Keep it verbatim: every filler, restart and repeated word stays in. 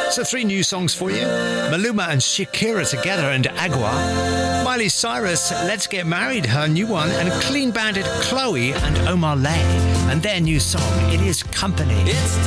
So three new songs for you. Maluma and Shakira together and Agua. Miley Cyrus, Let's Get Married, her new one. And Clean Bandit, Chloe and Omar Lay. And their new song, It Is Company. It's